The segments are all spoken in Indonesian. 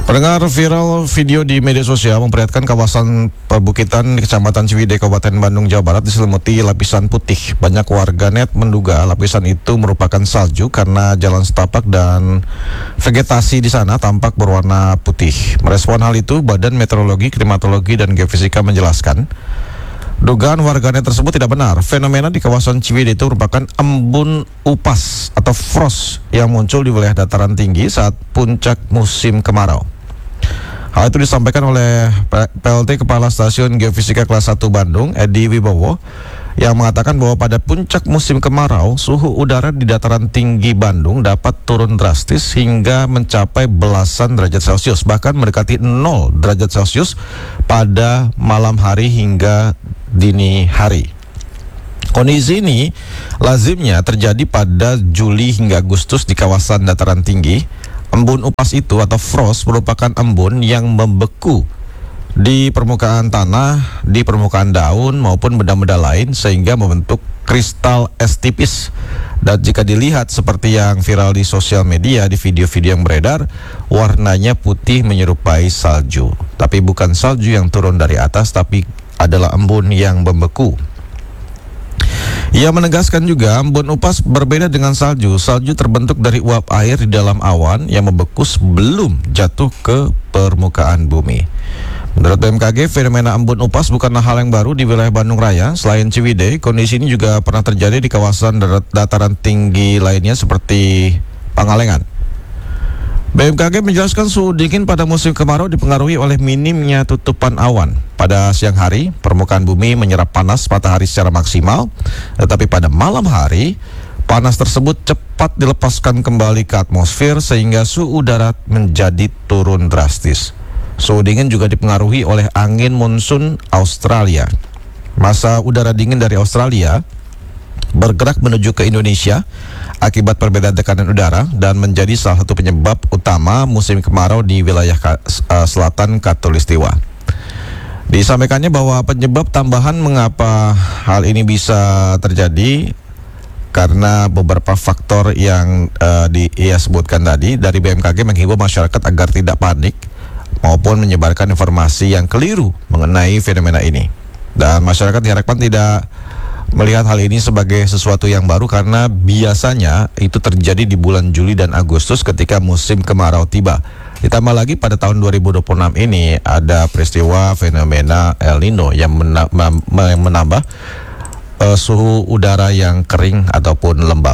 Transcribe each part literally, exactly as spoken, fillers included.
Pendengar, viral video di media sosial memperlihatkan kawasan perbukitan di Kecamatan Ciwidey, Kabupaten Bandung, Jawa Barat diselimuti lapisan putih. Banyak warganet menduga lapisan itu merupakan salju karena jalan setapak dan vegetasi di sana tampak berwarna putih. Merespon hal itu, Badan Meteorologi, Klimatologi, dan Geofisika menjelaskan, dugaan warganet tersebut tidak benar. Fenomena di kawasan Ciwidey itu merupakan embun upas atau frost yang muncul di wilayah dataran tinggi saat puncak musim kemarau. Hal itu disampaikan oleh P L T Kepala Stasiun Geofisika Kelas satu Bandung, Edi Wibowo, yang mengatakan bahwa pada puncak musim kemarau, suhu udara di dataran tinggi Bandung dapat turun drastis hingga mencapai belasan derajat Celcius, bahkan mendekati nol derajat Celcius pada malam hari hingga dini hari. Kondisi ini lazimnya terjadi pada Juli hingga Agustus di kawasan dataran tinggi. Embun upas itu atau frost merupakan embun yang membeku di permukaan tanah, di permukaan daun maupun benda-benda lain sehingga membentuk kristal es tipis. Dan jika dilihat seperti yang viral di sosial media, di video-video yang beredar, warnanya putih menyerupai salju. Tapi bukan salju yang turun dari atas, tapi adalah embun yang membeku. Ia menegaskan juga embun upas berbeda dengan salju. Salju terbentuk dari uap air di dalam awan yang membeku sebelum jatuh ke permukaan bumi. Menurut B M K G, fenomena embun upas bukanlah hal yang baru di wilayah Bandung Raya. Selain Ciwidey, kondisi ini juga pernah terjadi di kawasan dataran tinggi lainnya seperti Pangalengan. B M K G menjelaskan suhu dingin pada musim kemarau dipengaruhi oleh minimnya tutupan awan. Pada siang hari, permukaan bumi menyerap panas matahari secara maksimal, tetapi pada malam hari, panas tersebut cepat dilepaskan kembali ke atmosfer sehingga suhu udara menjadi turun drastis. Suhu dingin juga dipengaruhi oleh angin monsun Australia. Massa udara dingin dari Australia bergerak menuju ke Indonesia akibat perbedaan tekanan udara dan menjadi salah satu penyebab utama musim kemarau di wilayah uh, selatan Khatulistiwa. Disampaikannya bahwa penyebab tambahan mengapa hal ini bisa terjadi karena beberapa faktor yang uh, di, ia sebutkan tadi. Dari B M K G menghimbau masyarakat agar tidak panik maupun menyebarkan informasi yang keliru mengenai fenomena ini. Dan masyarakat diharapkan tidak melihat hal ini sebagai sesuatu yang baru karena biasanya itu terjadi di bulan Juli dan Agustus ketika musim kemarau tiba. Ditambah lagi pada tahun dua ribu dua puluh enam ini ada peristiwa fenomena El Nino yang mena- menambah uh, suhu udara yang kering ataupun lembab.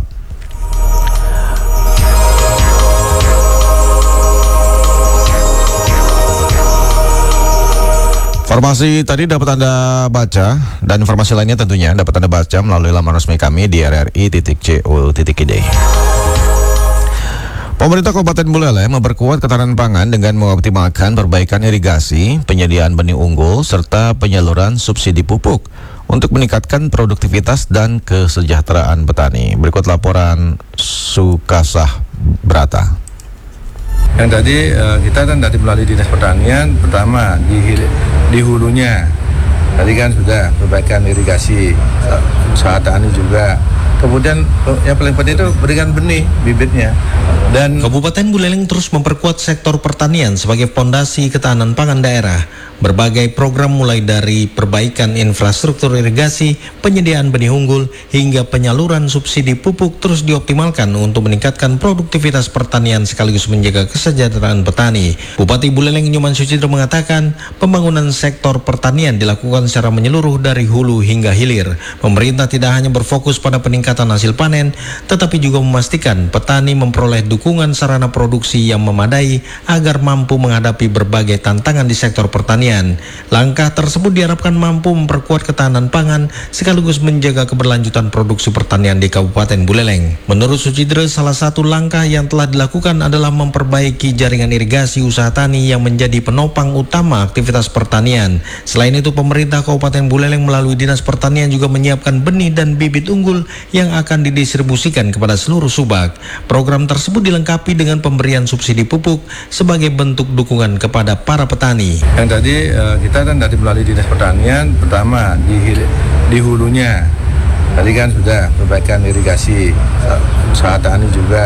Informasi tadi dapat Anda baca dan informasi lainnya tentunya dapat Anda baca melalui laman resmi kami di r r i titik co titik i d. Pemerintah Kabupaten Buleleng memperkuat ketahanan pangan dengan mengoptimalkan perbaikan irigasi, penyediaan benih unggul, serta penyaluran subsidi pupuk untuk meningkatkan produktivitas dan kesejahteraan petani. Berikut laporan Sukasah Brata. Yang tadi kita kan tadi melalui Dinas Pertanian, pertama di, di hulunya tadi kan sudah perbaikan irigasi, usaha tani juga. Kemudian yang paling penting itu berikan benih, bibitnya. Dan Kabupaten Buleleng terus memperkuat sektor pertanian sebagai fondasi ketahanan pangan daerah. Berbagai program mulai dari perbaikan infrastruktur irigasi, penyediaan benih unggul, hingga penyaluran subsidi pupuk terus dioptimalkan untuk meningkatkan produktivitas pertanian sekaligus menjaga kesejahteraan petani. Bupati Buleleng Nyoman Sucitro mengatakan, pembangunan sektor pertanian dilakukan secara menyeluruh dari hulu hingga hilir. Pemerintah tidak hanya berfokus pada peningkatan hasil panen, tetapi juga memastikan petani memperoleh dukungan sarana produksi yang memadai agar mampu menghadapi berbagai tantangan di sektor pertanian. Langkah tersebut diharapkan mampu memperkuat ketahanan pangan sekaligus menjaga keberlanjutan produksi pertanian di Kabupaten Buleleng. Menurut Sucitro, salah satu langkah yang telah dilakukan adalah memperbaiki jaringan irigasi usaha tani yang menjadi penopang utama aktivitas pertanian. Selain itu, pemerintah Kabupaten Buleleng melalui Dinas Pertanian juga menyiapkan benih dan bibit unggul yang akan didistribusikan kepada seluruh subak. Program tersebut dilengkapi dengan pemberian subsidi pupuk sebagai bentuk dukungan kepada para petani. Yang tadi kita kan tadi melalui Dinas Pertanian, pertama di, di hulunya tadi kan sudah perbaikan irigasi, usaha tani juga.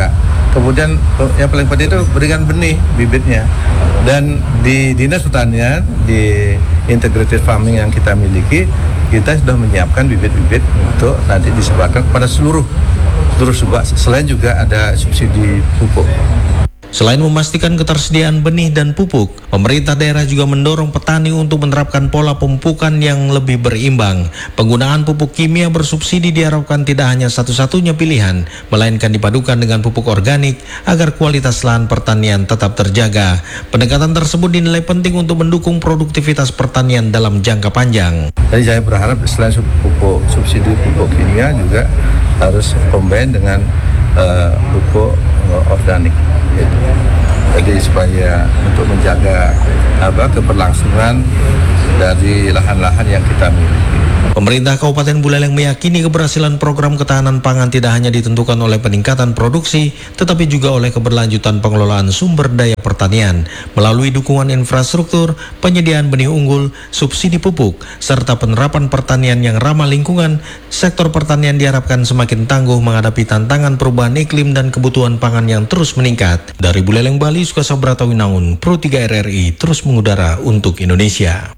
Kemudian yang paling penting itu berikan benih bibitnya. Dan di Dinas Pertanian, di integrated farming yang kita miliki, kita sudah menyiapkan bibit-bibit untuk nanti disebarkan kepada seluruh seluruh subak. Selain juga ada subsidi pupuk. Selain memastikan ketersediaan benih dan pupuk, pemerintah daerah juga mendorong petani untuk menerapkan pola pemupukan yang lebih berimbang. Penggunaan pupuk kimia bersubsidi diharapkan tidak hanya satu-satunya pilihan, melainkan dipadukan dengan pupuk organik agar kualitas lahan pertanian tetap terjaga. Pendekatan tersebut dinilai penting untuk mendukung produktivitas pertanian dalam jangka panjang. Jadi saya berharap selain pupuk subsidi pupuk kimia juga harus combine dengan uh, pupuk uh, organik. Gitu. Jadi supaya untuk menjaga apa keberlangsungan dari lahan-lahan yang kita miliki. Pemerintah Kabupaten Buleleng meyakini keberhasilan program ketahanan pangan tidak hanya ditentukan oleh peningkatan produksi, tetapi juga oleh keberlanjutan pengelolaan sumber daya pertanian melalui dukungan infrastruktur, penyediaan benih unggul, subsidi pupuk, serta penerapan pertanian yang ramah lingkungan. Sektor pertanian diharapkan semakin tangguh menghadapi tantangan perubahan iklim dan kebutuhan pangan yang terus meningkat. Dari Buleleng, Bali, Sukasabrata Winangun, Pro tiga R R I terus mengudara untuk Indonesia.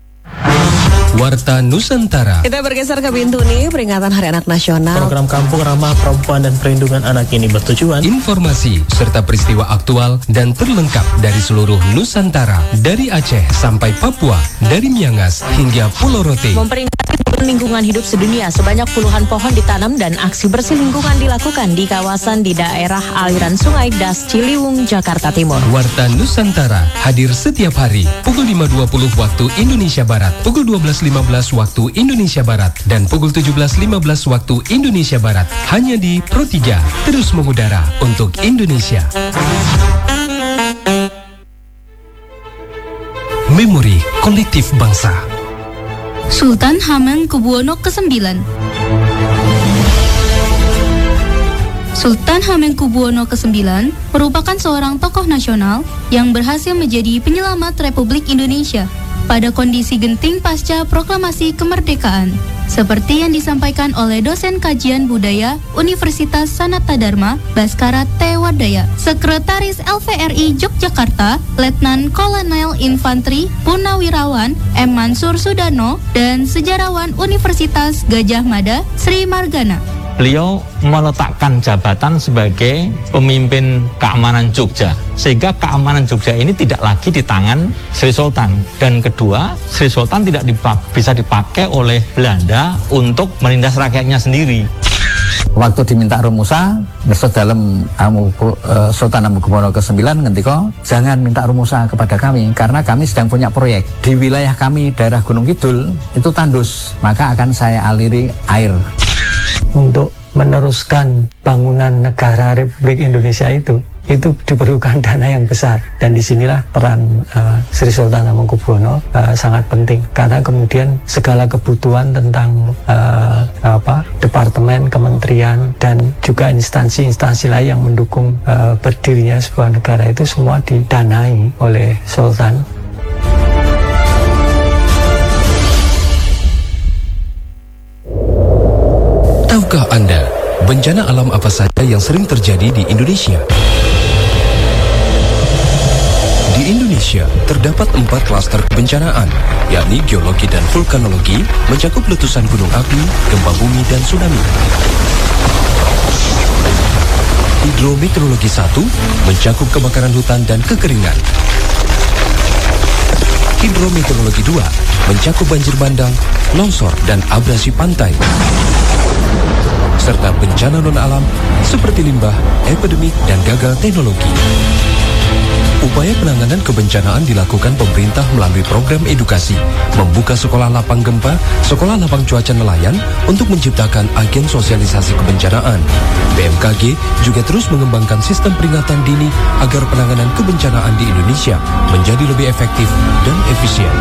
Warta Nusantara. Kita bergeser ke Bintuni, peringatan Hari Anak Nasional. Program Kampung Ramah Perempuan dan Perlindungan Anak ini bertujuan Informasi serta peristiwa aktual dan terlengkap dari seluruh Nusantara, dari Aceh sampai Papua, dari Miangas hingga Pulau Rote. Memperingati Bulan Lingkungan Hidup Sedunia, sebanyak puluhan pohon ditanam dan aksi bersih lingkungan dilakukan di kawasan di daerah aliran Sungai Das Ciliwung, Jakarta Timur. Warta Nusantara hadir setiap hari pukul lima dua puluh waktu Indonesia Barat, pukul dua belas lima belas waktu Indonesia Barat, dan pukul tujuh belas lima belas waktu Indonesia Barat. Hanya di Pro tiga, terus mengudara untuk Indonesia. Memori Kolektif Bangsa. Sultan Hamengkubuwono kesembilan. Sultan Hamengkubuwono kesembilan merupakan seorang tokoh nasional yang berhasil menjadi penyelamat Republik Indonesia pada kondisi genting pasca proklamasi kemerdekaan, seperti yang disampaikan oleh dosen kajian budaya Universitas Sanata Dharma, Baskara T. Wadaya, Sekretaris L V R I Yogyakarta, Letnan Kolonel Infanteri Purnawirawan M. Mansur Sudano, dan sejarawan Universitas Gajah Mada, Sri Margana. Beliau meletakkan jabatan sebagai pemimpin keamanan Jogja, sehingga keamanan Jogja ini tidak lagi di tangan Sri Sultan. Dan kedua, Sri Sultan tidak dipak- bisa dipakai oleh Belanda untuk menindas rakyatnya sendiri. Waktu diminta rumusa, besok dalam Amu, uh, Sultan Hamengkubuwono kesembilan ngendika, jangan minta rumusa kepada kami karena kami sedang punya proyek di wilayah kami, daerah Gunung Kidul itu tandus, maka akan saya aliri air. untuk meneruskan bangunan negara Republik Indonesia itu itu diperlukan dana yang besar, dan disinilah peran uh, Sri Sultan Hamengkubuwono uh, sangat penting, karena kemudian segala kebutuhan tentang uh, apa departemen, kementerian, dan juga instansi-instansi lain yang mendukung uh, berdirinya sebuah negara itu semua didanai oleh Sultan. Tahukah Anda bencana alam apa saja yang sering terjadi di Indonesia? Di Indonesia terdapat empat klaster kebencanaan, yakni geologi dan vulkanologi, mencakup letusan gunung api, gempa bumi, dan tsunami. Hidrometeorologi satu mencakup kebakaran hutan dan kekeringan. Hidrometeorologi dua mencakup banjir bandang, longsor, dan abrasi pantai. Serta bencana non-alam seperti limbah, epidemik, dan gagal teknologi. Upaya penanganan kebencanaan dilakukan pemerintah melalui program edukasi, membuka sekolah lapang gempa, sekolah lapang cuaca nelayan untuk menciptakan agen sosialisasi kebencanaan. B M K G juga terus mengembangkan sistem peringatan dini agar penanganan kebencanaan di Indonesia menjadi lebih efektif dan efisien.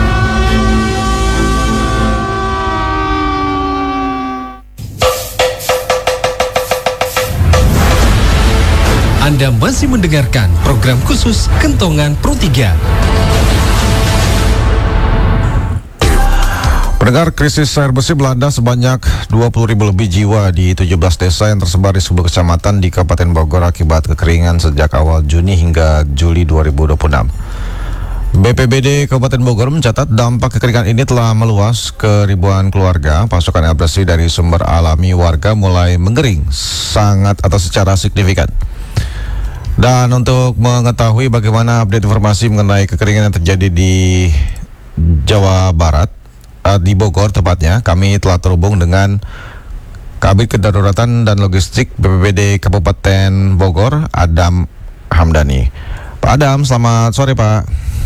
Anda masih mendengarkan program khusus Kentongan Pro tiga. Pendengar, krisis air bersih melanda sebanyak dua puluh ribu lebih jiwa di tujuh belas desa yang tersebar di sepuluh kecamatan di Kabupaten Bogor akibat kekeringan sejak awal Juni hingga Juli dua ribu dua puluh enam. B P B D Kabupaten Bogor mencatat dampak kekeringan ini telah meluas ke ribuan keluarga. Pasokan air bersih dari sumber alami warga mulai mengering sangat atau secara signifikan. Dan untuk mengetahui bagaimana update informasi mengenai kekeringan yang terjadi di Jawa Barat, di Bogor tepatnya, kami telah terhubung dengan Kabid Kedaruratan dan Logistik B P B D Kabupaten Bogor, Adam Hamdani. Pak Adam, selamat sore Pak.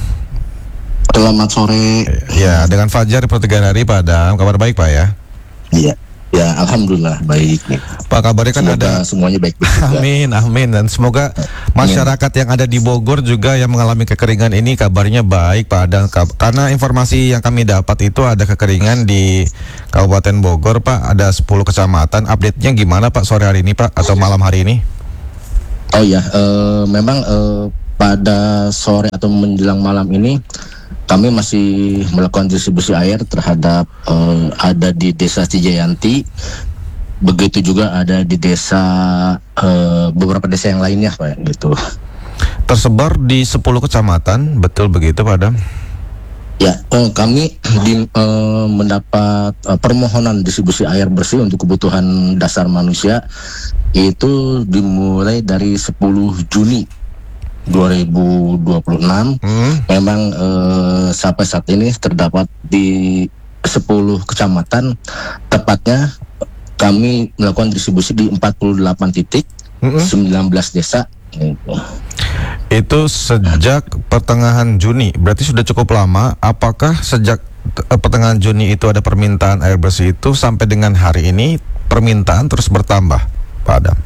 Selamat sore. Ya, dengan Fajar Pertigaan Hari Pak Adam, kabar baik Pak ya? Iya, ya alhamdulillah baik nih. Pak, kabarnya kan semoga ada semuanya baik-baik juga. Amin, amin, dan semoga masyarakat yang ada di Bogor juga yang mengalami kekeringan ini kabarnya baik Pak Adam. Karena informasi yang kami dapat itu ada kekeringan di Kabupaten Bogor Pak, ada sepuluh kecamatan. Update-nya gimana Pak sore hari ini Pak atau malam hari ini? Oh ya, uh, memang uh, pada sore atau menjelang malam ini kami masih melakukan distribusi air terhadap uh, ada di Desa Cijayanti, begitu juga ada di desa uh, beberapa desa yang lainnya Pak, gitu. Tersebar di sepuluh kecamatan, betul begitu Pak Adam? Ya, uh, kami di, uh, mendapat uh, permohonan distribusi air bersih untuk kebutuhan dasar manusia itu dimulai dari sepuluh Juni dua ribu dua puluh enam. hmm. Memang eh, sampai saat ini terdapat di sepuluh kecamatan, tepatnya kami melakukan distribusi di empat puluh delapan titik, hmm. sembilan belas desa. Itu sejak pertengahan Juni, berarti sudah cukup lama. Apakah sejak eh, pertengahan Juni itu ada permintaan air bersih itu sampai dengan hari ini permintaan terus bertambah Pak Adam?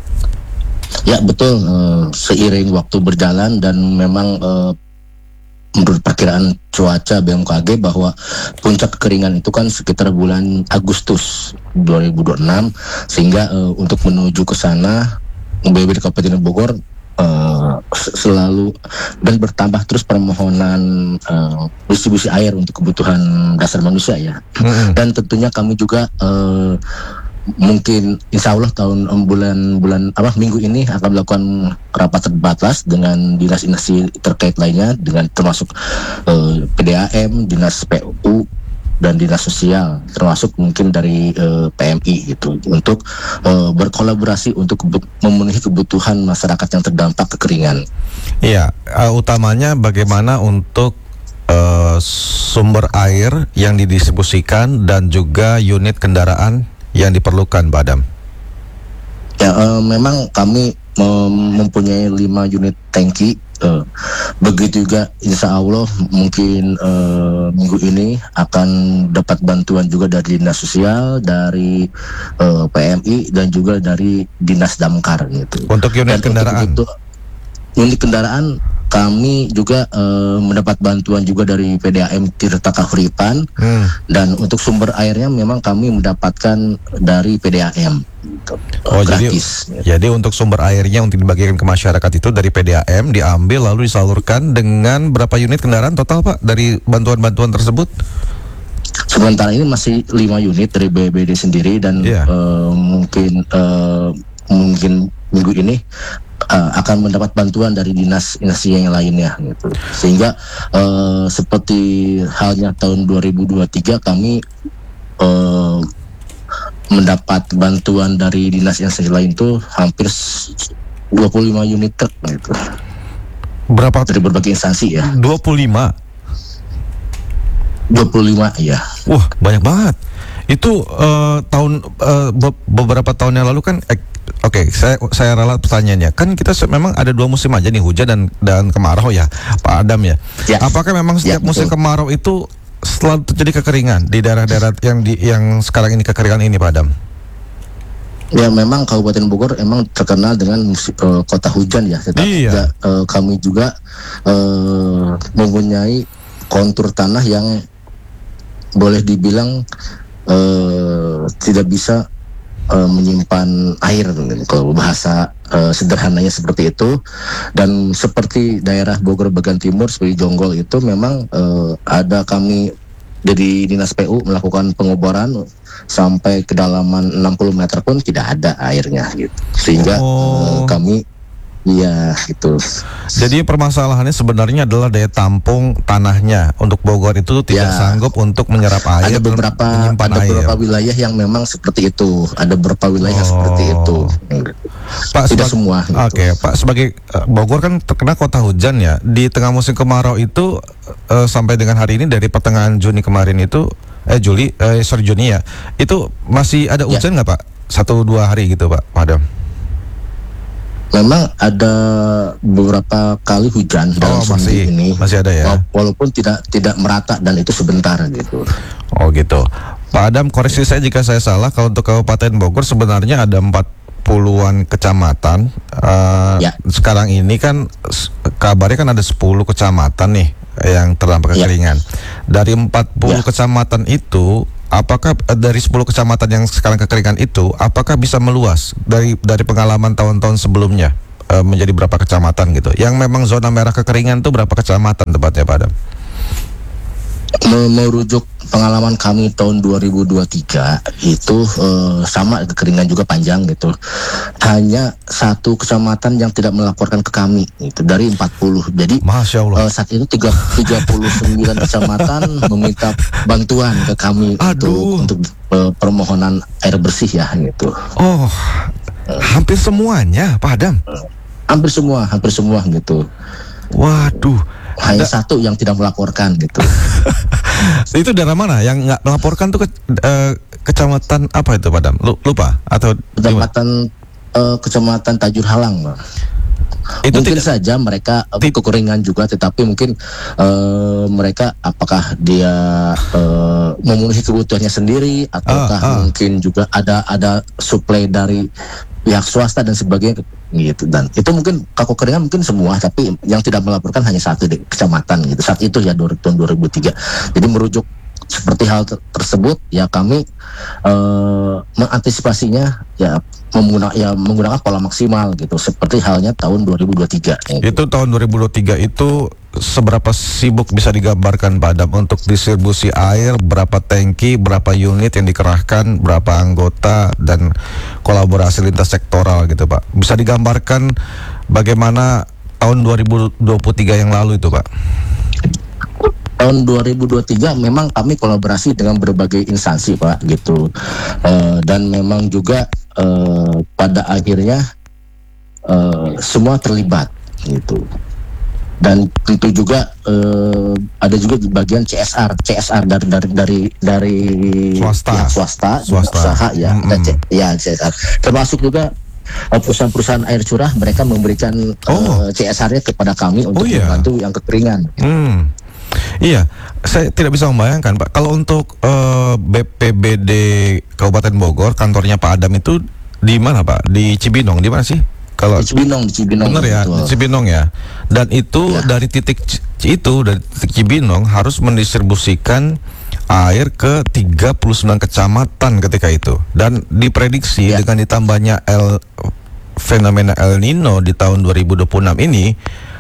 Ya betul, uh, seiring waktu berjalan dan memang uh, menurut perkiraan cuaca B M K G bahwa puncak kekeringan itu kan sekitar bulan Agustus dua ribu dua puluh enam, sehingga uh, untuk menuju ke sana B P B D Kabupaten Bogor uh, selalu dan bertambah terus permohonan uh, distribusi air untuk kebutuhan dasar manusia ya. Mm-hmm. Dan tentunya kami juga uh, mungkin insya Allah tahun bulan-bulan apa minggu ini akan melakukan rapat terbatas dengan dinas-dinas terkait lainnya, dengan termasuk uh, P D A M, dinas P U dan dinas sosial, termasuk mungkin dari uh, P M I gitu, untuk uh, berkolaborasi untuk kebut- memenuhi kebutuhan masyarakat yang terdampak kekeringan. Iya, uh, utamanya bagaimana untuk uh, sumber air yang didistribusikan dan juga unit kendaraan yang diperlukan Pak Adam. Ya, uh, memang kami mem- mempunyai lima unit tangki. Uh, begitu juga insya Allah mungkin uh, minggu ini akan dapat bantuan juga dari dinas sosial, dari uh, P M I dan juga dari dinas damkar gitu. Untuk unit dan kendaraan. Untuk unit kendaraan kami juga uh, mendapat bantuan juga dari P D A M Tirta Kahuripan, hmm. dan untuk sumber airnya memang kami mendapatkan dari P D A M gitu, oh, gratis. Jadi, jadi untuk sumber airnya untuk dibagikan ke masyarakat itu dari P D A M diambil lalu disalurkan dengan berapa unit kendaraan total Pak dari bantuan-bantuan tersebut? Sementara ini masih lima unit dari B P B D sendiri dan yeah. uh, mungkin uh, mungkin minggu ini Uh, akan mendapat bantuan dari dinas-dinas yang lainnya gitu. Sehingga uh, seperti halnya tahun dua ribu dua puluh tiga kami uh, mendapat bantuan dari dinas-dinas lain itu hampir dua puluh lima unit truk gitu. Berapa? Dari berbagai instansi ya. dua puluh lima dua puluh lima ya. Wah, banyak banget. Itu uh, tahun uh, be- beberapa tahun yang lalu kan eh, Oke, okay, saya saya ralat pertanyaannya. Kan kita se- memang ada dua musim aja nih, hujan dan dan kemarau ya, Pak Adam ya. ya. Apakah memang setiap ya, musim kemarau itu selalu terjadi kekeringan di daerah-daerah yang di yang sekarang ini kekeringan ini, Pak Adam? Ya, memang Kabupaten Bogor emang terkenal dengan musim, uh, kota hujan ya. Tetapi iya. juga, uh, kami juga uh, mempunyai kontur tanah yang boleh dibilang uh, tidak bisa Uh, menyimpan air, kalau bahasa uh, sederhananya seperti itu. Dan seperti daerah Bogor bagian timur seperti Jonggol itu memang uh, ada kami dari Dinas P U melakukan pengoboran sampai kedalaman enam puluh meter pun tidak ada airnya gitu. Sehingga Oh. eh, kami iya gitu. Jadi permasalahannya sebenarnya adalah daya tampung tanahnya untuk Bogor itu tidak Ya. sanggup untuk menyerap air Ada dan beberapa menyimpan ada air. beberapa wilayah yang memang seperti itu. Ada beberapa wilayah Oh. seperti itu. Pak, Tidak sebag- semua. gitu. Oke, Pak, sebagai eh, Bogor kan terkena kota hujan ya. Di tengah musim kemarau itu eh, sampai dengan hari ini dari pertengahan Juni kemarin itu eh Juli eh sorry Juni ya. Itu masih ada Ya. hujan nggak Pak? Satu dua hari gitu Pak, Padam. Memang ada beberapa kali hujan Oh, dalam seminggu masih- ini. masih ada ya? Wa- Walaupun tidak tidak merata dan itu sebentar gitu. Oh gitu. Pak Adam, koreksi saya jika saya salah. Kalau untuk Kabupaten Bogor sebenarnya ada empat puluhan kecamatan. Eh, Ya. Sekarang ini kan s- kabarnya kan ada sepuluh kecamatan nih yang terdampak Ya. kekeringan. Dari empat puluh Ya. kecamatan itu, apakah eh, dari sepuluh kecamatan yang sekarang kekeringan itu, apakah bisa meluas dari dari pengalaman tahun-tahun sebelumnya eh, menjadi berapa kecamatan gitu? Yang memang zona merah kekeringan itu berapa kecamatan tepatnya Pak Adam? Me- Merujuk pengalaman kami tahun dua ribu dua puluh tiga itu eh, sama kekeringan juga panjang gitu. Hanya satu kecamatan yang tidak melaporkan ke kami itu dari empat puluh. Jadi Masya Allah. eh, saat itu tiga puluh sembilan kecamatan meminta bantuan ke kami Aduh. untuk untuk eh, permohonan air bersih ya gitu. Oh, hampir semuanya Pak Adam. Hampir semua, hampir semua gitu. Waduh. Hanya Da- satu yang tidak melaporkan gitu. Itu daerah mana yang nggak melaporkan tuh ke, eh, kecamatan apa itu Pak Adam? Lu- Lupa atau gimana? Kecamatan eh, Kecamatan Tajur Halang, Pak. Itu Mungkin tidak saja mereka eh, Ti- kekeringan juga, tetapi mungkin eh, mereka apakah dia eh, memenuhi kebutuhannya sendiri, ataukah Ah, ah. mungkin juga ada ada suplai dari pihak swasta dan sebagainya gitu. Dan itu mungkin kalau kekeringan mungkin semua, tapi yang tidak melaporkan hanya satu di kecamatan gitu saat itu ya dua- tahun dua ribu tiga. Jadi merujuk seperti hal ter- tersebut ya kami eh, mengantisipasinya ya menggunakan ya menggunakan pola maksimal gitu seperti halnya tahun dua ribu dua puluh tiga. itu tahun dua ribu dua puluh tiga itu seberapa sibuk bisa digambarkan Pak Adam untuk distribusi air, berapa tangki, berapa unit yang dikerahkan, berapa anggota dan kolaborasi lintas sektoral gitu Pak. Bisa digambarkan bagaimana tahun dua ribu dua puluh tiga yang lalu itu Pak? Tahun dua ribu dua puluh tiga memang kami kolaborasi dengan berbagai instansi Pak gitu. Eh, dan memang juga eh, pada akhirnya eh, semua terlibat gitu. Dan tentu juga eh, ada juga di bagian C S R, C S R dari dari dari dari Swasta. pihak swasta, Swasta. usaha ya, Mm-mm. dan C- ya C S R. Termasuk juga eh, perusahaan-perusahaan air curah mereka memberikan Oh. eh, C S R-nya kepada kami untuk Oh, iya. membantu yang kekeringan. Hmm. Iya, saya tidak bisa membayangkan Pak. Kalau untuk eh, B P B D Kabupaten Bogor, kantornya Pak Adam itu di mana Pak? Di Cibinong, di mana sih? Kalau Di Cibinong, di Cibinong. benar ya, betul. di Cibinong ya. Dan itu Ya. dari titik C- itu dari titik Cibinong harus mendistribusikan air ke tiga puluh sembilan kecamatan ketika itu. Dan diprediksi Ya. dengan ditambahnya El fenomena El Nino di tahun dua ribu dua puluh enam ini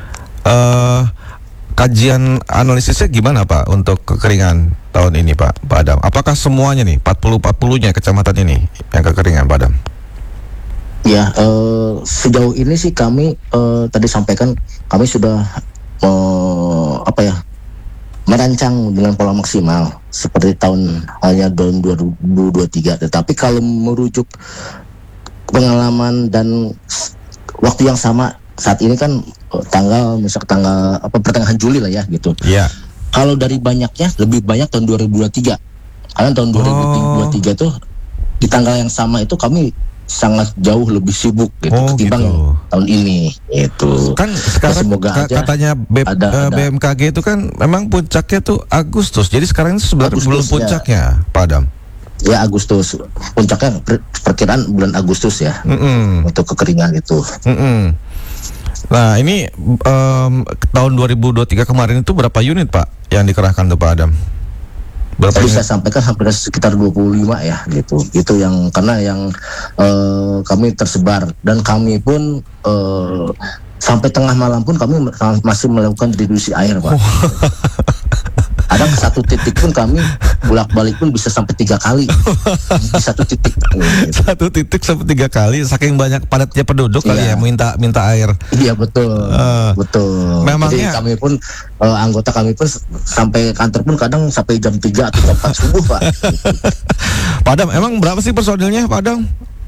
eh kajian analisisnya gimana Pak untuk kekeringan tahun ini Pak Pak Adam? Apakah semuanya nih empat puluh empat puluh-nya kecamatan ini yang kekeringan Pak Adam? Ya, eh, sejauh ini sih kami eh, tadi sampaikan kami sudah eh, apa ya merancang dengan pola maksimal seperti tahun halnya tahun dua ribu dua puluh tiga. Tetapi kalau merujuk pengalaman dan s- waktu yang sama saat ini kan eh, tanggal misal tanggal apa pertengahan Juli lah ya gitu. Iya. Kalau dari banyaknya lebih banyak tahun dua ribu dua puluh tiga. Karena tahun dua ribu dua puluh tiga tuh di tanggal yang sama itu kami sangat jauh lebih sibuk gitu Oh, ketimbang gitu. tahun ini itu. Kan sekarang semoga ka- aja katanya B- ada- eh, ada. B M K G itu kan memang puncaknya tuh Agustus. Jadi sekarang ini sebenarnya Agustus, belum ya. puncaknya, Pak Adam. Ya Agustus puncaknya per- perkiraan bulan Agustus ya Mm-mm. untuk kekeringan itu. Mm-mm. Nah ini em, tahun dua ribu dua puluh tiga kemarin itu berapa unit Pak yang dikerahkan tuh Pak Adam? Berapa Tadi saya unit? sampaikan hampir sekitar dua puluh lima ya gitu. Itu yang karena yang eh, kami tersebar dan kami pun eh, sampai tengah malam pun kami masih melakukan distribusi air Pak. Ada satu satu titik pun kami bolak-balik pun bisa sampai tiga kali di satu titik. Gitu. Satu titik sampai tiga kali, saking banyak padatnya penduduk kali Iya. ya minta minta air. Iya betul, Eh, betul. memangnya- Jadi kami pun eh, anggota kami pun s- sampai kantor pun kadang sampai jam tiga atau jam empat subuh Pak. Pak Adam, emang berapa sih personilnya Pak Adam?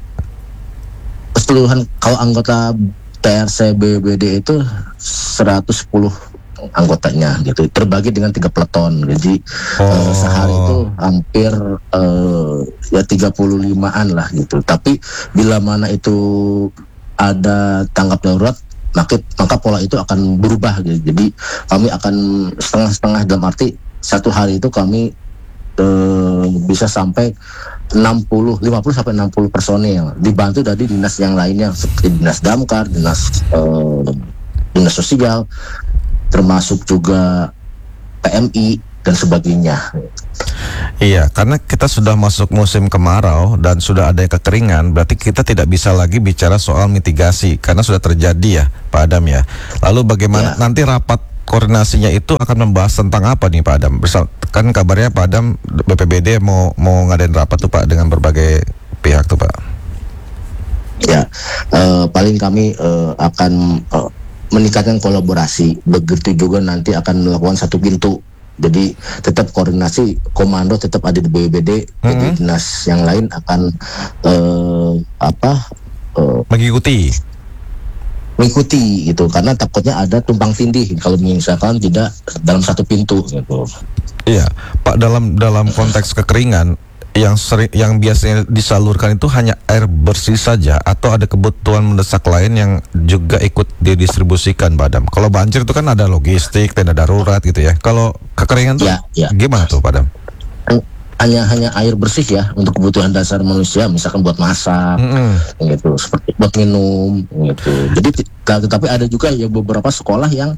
Keseluruhan kalau anggota T R C B B D itu seratus sepuluh anggotanya gitu, terbagi dengan tiga peleton. Jadi Oh. eh, sehari itu hampir eh, ya tiga puluh limaan lah gitu. Tapi bila mana itu ada tanggap darurat, maka maka pola itu akan berubah gitu. Jadi kami akan setengah-setengah, dalam arti satu hari itu kami eh, bisa sampai enam puluh, lima puluh sampai enam puluh personil, dibantu dari dinas yang lainnya seperti dinas damkar, dinas eh, dinas sosial, termasuk juga P M I dan sebagainya. Iya, karena kita sudah masuk musim kemarau dan sudah ada kekeringan, berarti kita tidak bisa lagi bicara soal mitigasi karena sudah terjadi ya, Pak Adam ya. Lalu bagaimana Ya. nanti rapat koordinasinya itu akan membahas tentang apa nih Pak Adam? Bersal- kan kabarnya Pak Adam B P B D mau mau ngadain rapat tuh Pak dengan berbagai pihak tuh Pak. Ya, eh, paling kami eh, akan eh, meningkatkan kolaborasi. Begitu juga nanti akan melakukan satu pintu. Jadi tetap koordinasi, komando tetap ada di B B D. Jadi dinas yang lain akan eh, apa eh, Mengikuti. mengikuti gitu, karena takutnya ada tumpang tindih kalau misalkan tidak dalam satu pintu gitu. Iya, Pak, dalam dalam konteks kekeringan yang sering yang biasanya disalurkan itu hanya air bersih saja atau ada kebutuhan mendesak lain yang juga ikut didistribusikan, Pak Adam? Kalau banjir itu kan ada logistik, tenda darurat gitu ya. Kalau kekeringan tuh Ya, ya. gimana tuh, Pak Adam? Hanya hanya air bersih ya untuk kebutuhan dasar manusia, misalkan buat masak, Mm-mm. gitu, seperti buat minum, gitu. Jadi t- tetapi ada juga ya beberapa sekolah yang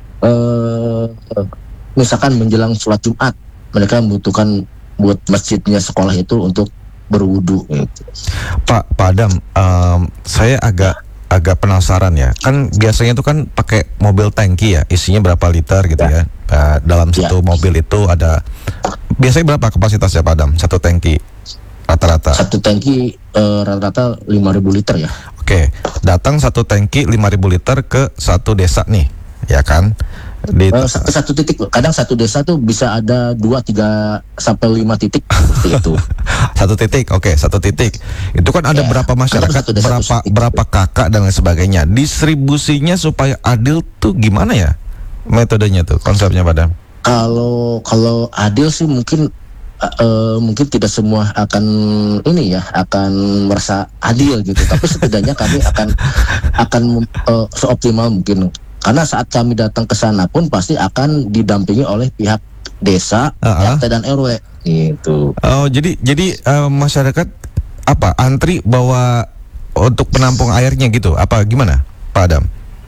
eh, misalkan menjelang sholat Jumat mereka membutuhkan buat masjidnya sekolah itu untuk berwudu. Gitu. Pak Pak Adam, em, saya agak agak penasaran ya. Kan biasanya itu kan pakai mobil tangki ya, isinya berapa liter gitu ya. Eh, dalam Ya. satu mobil itu ada biasanya berapa kapasitasnya Pak Adam? Satu tangki rata-rata. Satu tangki eh, rata-rata lima ribu liter ya. Oke, datang satu tangki lima ribu liter ke satu desa nih, ya kan? Di Eh, satu, satu titik, kadang satu desa tuh bisa ada dua, tiga sampai lima titik seperti itu. satu titik, oke, satu titik. Itu kan ada Ya, berapa karena masyarakat, satu desa berapa satu titik. berapa kakak dan lain sebagainya. Distribusinya supaya adil tuh gimana ya? Metodenya tuh, konsepnya Pak Adam? Kalau kalau adil sih mungkin eh, eh, mungkin tidak semua akan ini ya akan merasa adil gitu. Tapi setidaknya kami akan akan eh, seoptimal mungkin. Karena saat kami datang ke sana pun pasti akan didampingi oleh pihak desa, Uh-uh. R T dan R W gitu. Oh, jadi jadi eh, masyarakat apa antri bawa untuk penampung airnya gitu? Apa gimana, Pak Adam?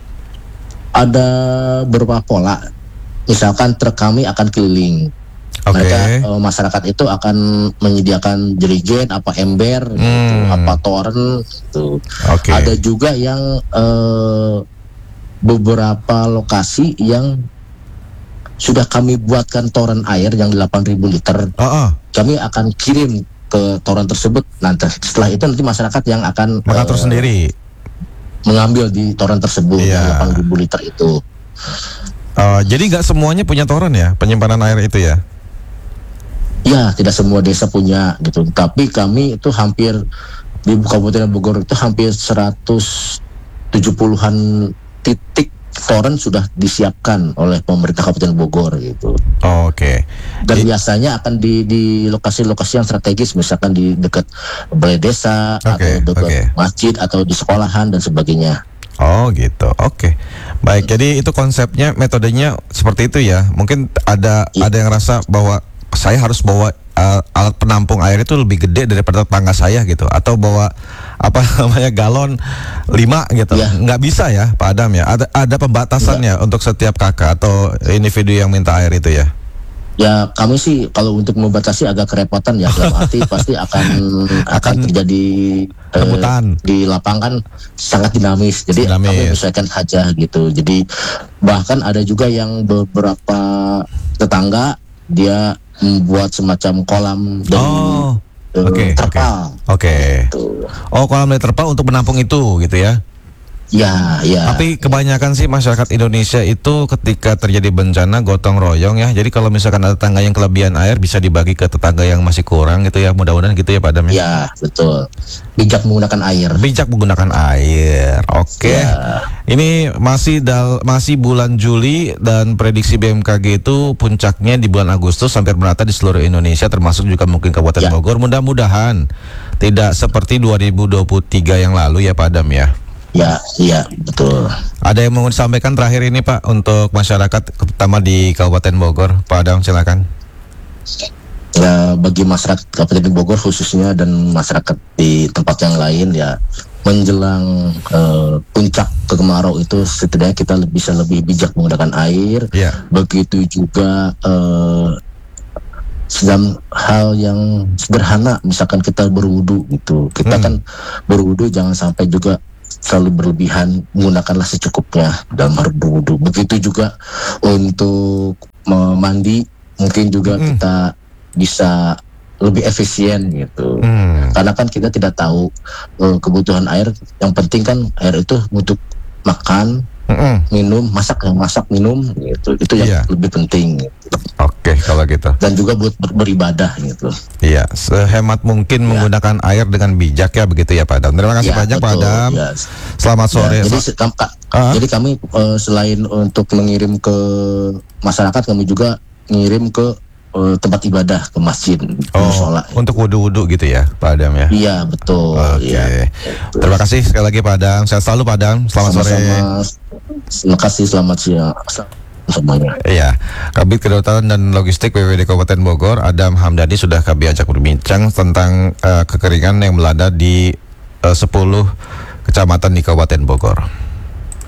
Ada beberapa pola. Misalkan truk kami akan keliling. Oke. Mereka eh, masyarakat itu akan menyediakan jerigen, apa ember, gitu, Hmm. apa toren, gitu. Oke. Ada juga yang eh, beberapa lokasi yang sudah kami buatkan toren air yang delapan ribu liter. Oh, oh. Kami akan kirim ke toren tersebut. Nanti setelah itu nanti masyarakat yang akan Mengatur eh, sendiri. mengambil di toren tersebut Iya. yang delapan ribu liter itu. Oh, jadi nggak semuanya punya toren ya, penyimpanan air itu ya? Ya, tidak semua desa punya gitu. Tapi kami itu hampir di Kabupaten Bogor itu hampir seratus tujuh puluhan titik toren sudah disiapkan oleh pemerintah Kabupaten Bogor gitu. Oh, oke. Dan I- biasanya akan di di lokasi-lokasi yang strategis, misalkan di dekat balai desa Oke, atau dekat oke. masjid atau di sekolahan dan sebagainya. Oh gitu, oke. Baik, jadi itu konsepnya, metodenya seperti itu ya. Mungkin ada Iya. ada yang rasa bahwa saya harus bawa uh, alat penampung air itu lebih gede daripada tetangga saya gitu, atau bawa apa namanya galon lima gitu. Iya. Nggak bisa ya, Pak Adam ya. Ada ada pembatasannya untuk setiap kakak atau individu yang minta air itu ya. Ya kami sih kalau untuk membatasi agak kerepotan ya, dalam arti pasti akan akan terjadi eh, rebutan. di lapangan sangat dinamis. Jadi Dinamis. kami menyesuaikan aja gitu. Jadi bahkan ada juga yang beberapa tetangga dia membuat semacam kolam dan Oh, eh, oke, oke. terpal. Oke. Gitu. Oh, kolam dari terpal untuk menampung itu gitu ya. Ya, ya. Tapi kebanyakan sih masyarakat Indonesia itu ketika terjadi bencana gotong royong ya. Jadi kalau misalkan ada tetangga yang kelebihan air bisa dibagi ke tetangga yang masih kurang gitu ya. Mudah-mudahan gitu ya Pak Adam ya. Ya, betul. Bijak menggunakan air. Bijak menggunakan air. Oke. Ya. Ini masih dal masih bulan Juli dan prediksi B M K G itu puncaknya di bulan Agustus hampir merata di seluruh Indonesia termasuk juga mungkin Kabupaten Ya. Bogor. Mudah-mudahan tidak seperti dua ribu dua puluh tiga yang lalu ya Pak Adam ya. Ya, iya, betul. Ada yang mau disampaikan terakhir ini Pak untuk masyarakat terutama di Kabupaten Bogor, Pak Adam silakan. Ya, bagi masyarakat Kabupaten Bogor khususnya dan masyarakat di tempat yang lain ya, menjelang eh, puncak kemarau itu setidaknya kita lebih, bisa lebih bijak menggunakan air. Ya. Begitu juga eh, sedang hal yang sederhana, misalkan kita berwudu gitu, kita Hmm. kan berwudu jangan sampai juga terlalu berlebihan, menggunakanlah secukupnya dalam hal berwudu. Begitu juga untuk mandi, mungkin juga Hmm. kita bisa lebih efisien gitu. Hmm. Karena kan kita tidak tahu eh, kebutuhan air. Yang penting kan air itu untuk makan, Mm-mm. minum, masak, yang masak, minum gitu. Itu yang Iya. lebih penting gitu. Oke kalau gitu. Dan juga buat ber- beribadah gitu. Iya, sehemat mungkin Ya. menggunakan air dengan bijak ya begitu ya Pak Adam. Terima kasih Ya, banyak Pak betul, Adam. ya. Selamat sore. Ya, jadi, Sa- se- kam- ka- Ah. jadi kami eh, selain untuk mengirim ke masyarakat, kami juga ngirim ke eh, tempat ibadah, ke masjid, ke Oh, musola. untuk wudu-wudu gitu ya Pak Adam ya. Iya, betul. Oke. Iya. Terima kasih sekali lagi Pak Adam. Sehat selalu Pak Adam. Selamat sore. Sama-sama. Terima kasih, selamat siang semuanya. Iya, Kabid Kedaruratan dan Logistik B P B D Kabupaten Bogor, Adam Hamdani sudah kami ajak berbincang tentang eh, kekeringan yang melanda di eh, sepuluh kecamatan di Kabupaten Bogor.